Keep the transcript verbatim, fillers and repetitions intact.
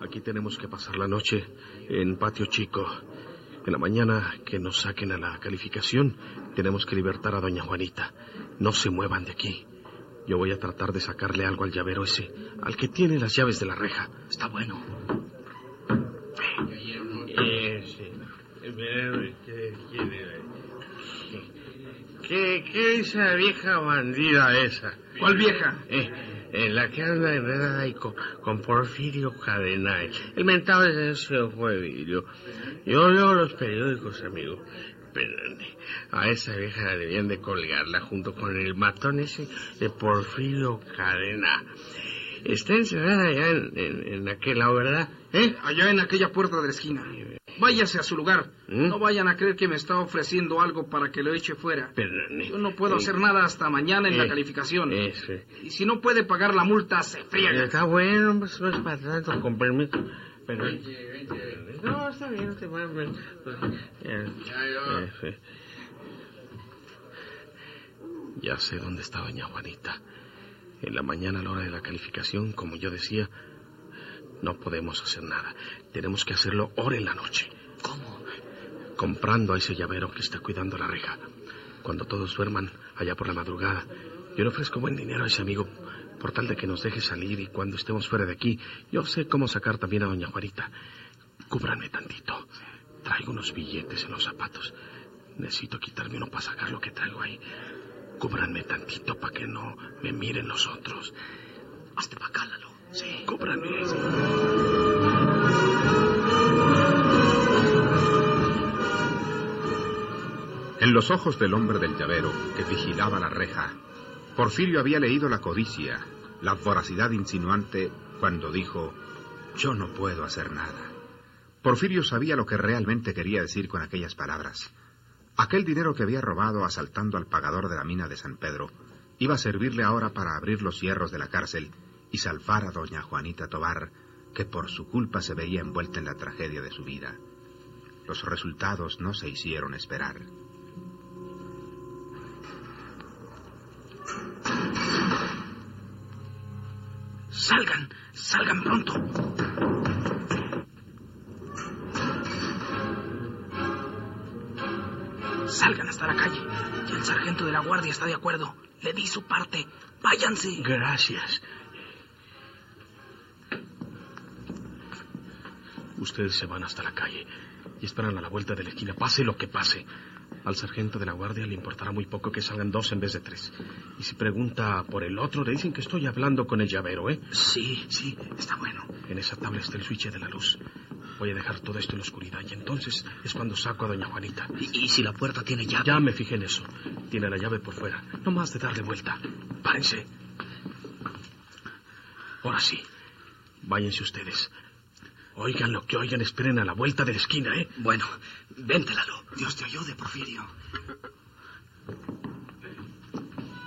Aquí tenemos que pasar la noche en Patio Chico. En la mañana que nos saquen a la calificación, tenemos que libertar a doña Juanita. No se muevan de aquí. Yo voy a tratar de sacarle algo al llavero ese, al que tiene las llaves de la reja. Está bueno. Ese. ¿Qué, qué es esa vieja bandida esa? ¿Cuál vieja? Eh, eh, la que anda enredada ahí con, con Porfirio Cadenay. El mentado de ese Porfirio. Yo leo los periódicos, amigo. Pero a esa vieja debían de colgarla junto con el matón ese de Porfirio Cadena. Está encerrada allá en, en, en aquel lado, ¿verdad? ¿Eh? Allá en aquella puerta de la esquina. Váyase a su lugar. ¿Mm? No vayan a creer que me está ofreciendo algo para que lo eche fuera. Pero, Yo no puedo eh, hacer nada hasta mañana en eh, la calificación. Eso. Y si no puede pagar la multa, se friega. Está bueno, pues no es para tanto, con permiso. Pero... No, está bien, no te va a... Ya, ya sé dónde está doña Juanita. En la mañana, a la hora de la calificación, como yo decía, no podemos hacer nada. Tenemos que hacerlo ahora en la noche. ¿Cómo? Comprando a ese llavero que está cuidando la reja. Cuando todos duerman, allá por la madrugada, yo le ofrezco buen dinero a ese amigo, por tal de que nos deje salir, y cuando estemos fuera de aquí, yo sé cómo sacar también a doña Juanita. Cúbranme tantito. Traigo unos billetes en los zapatos. Necesito quitarme uno para sacar lo que traigo ahí. Cúbranme tantito para que no me miren los otros. Hazte pa' acá, Lalo. Sí, cúbranme. Sí. En los ojos del hombre del llavero, que vigilaba la reja, Porfirio había leído la codicia, la voracidad insinuante, cuando dijo: yo no puedo hacer nada. Porfirio sabía lo que realmente quería decir con aquellas palabras. Aquel dinero que había robado asaltando al pagador de la mina de San Pedro iba a servirle ahora para abrir los hierros de la cárcel y salvar a doña Juanita Tovar, que por su culpa se veía envuelta en la tragedia de su vida. Los resultados no se hicieron esperar. Salgan, salgan pronto. Salgan hasta la calle. Ya el sargento de la guardia está de acuerdo. Le di su parte. Váyanse. Gracias. Ustedes se van hasta la calle y esperan a la vuelta de la esquina, pase lo que pase. Al sargento de la guardia le importará muy poco que salgan dos en vez de tres. Y si pregunta por el otro, le dicen que estoy hablando con el llavero, ¿eh? Sí, sí, está bueno. En esa tabla está el switch de la luz. Voy a dejar todo esto en la oscuridad y entonces es cuando saco a doña Juanita. ¿Y, y si la puerta tiene llave? Ya me fijé en eso. Tiene la llave por fuera. No más de darle vuelta. Párense. Ahora sí. Váyanse ustedes. Oigan lo que oigan, esperen a la vuelta de la esquina, ¿eh? Bueno, vente, Lalo. Dios te ayude, Porfirio.